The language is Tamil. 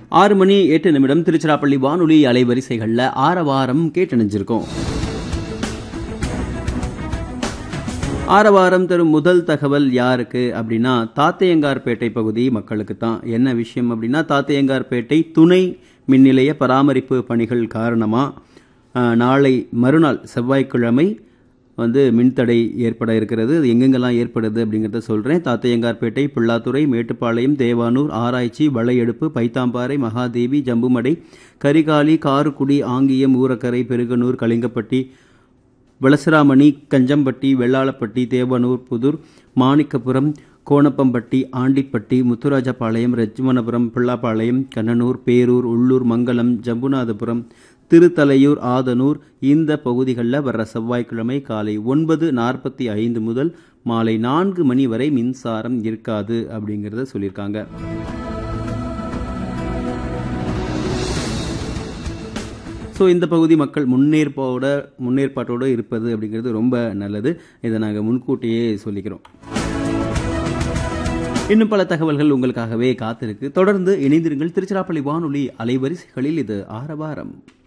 6 மணி 8 நிமிடம் திருச்சிராப்பள்ளி வானொலி அலைவரிசைகளில் ஆரவாரம் கேட்டணிஞ்சிருக்கோம். ஆரவாரம் தரும் முதல் தகவல் யாருக்கு அப்படின்னா தாத்தையங்கார்பேட்டை பகுதி மக்களுக்கு தான். என்ன விஷயம் அப்படின்னா, தாத்தையங்கார்பேட்டை துணை மின் நிலைய பராமரிப்பு பணிகள் காரணமாக நாளை மறுநாள் செவ்வாய்க்கிழமை மின்தடை ஏற்பட இருக்கிறது. அது எங்கெங்கெல்லாம் ஏற்படுது அப்படிங்கிறத சொல்கிறேன். தாத்தையங்கார்பேட்டை, பிள்ளாத்துறை, மேட்டுப்பாளையம், தேவானூர், ஆராய்ச்சி, வளையெடுப்பு, பைத்தாம்பாறை, மகாதேவி, ஜம்புமடை, கரிகாலி, காருக்குடி, ஆங்கியம், ஊரக்கரை, பெருகனூர், கலிங்கப்பட்டி, வளசராமணி, கஞ்சம்பட்டி, வெள்ளாளப்பட்டி, தேவனூர், புதூர், மாணிக்கபுரம், கோணப்பம்பட்டி, ஆண்டிப்பட்டி, முத்துராஜபாளையம், ரெஜ்மனபுரம், பிள்ளாப்பாளையம், கண்ணனூர், பேரூர், உள்ளூர், மங்கலம், ஜம்புநாதபுரம், திருத்தலையூர், ஆதனூர் இந்த பகுதிகளில் வர்ற செவ்வாய்க்கிழமை காலை 9:45 முதல் மாலை 4 மணி வரை மின்சாரம் இருக்காது அப்படிங்கிறத சொல்லியிருக்காங்க. ஸோ இந்த பகுதி மக்கள் முன்னேற்பாட்டோடு இருப்பது அப்படிங்கிறது ரொம்ப நல்லது. இதை நாங்கள் முன்கூட்டியே சொல்லிக்கிறோம். இன்னும் பல தகவல்கள் உங்களுக்காகவே காத்திருக்கு. தொடர்ந்து இணைந்திருங்கள். திருச்சிராப்பள்ளி வானொலி அலைவரிசைகளில் இது ஆரவாரம்.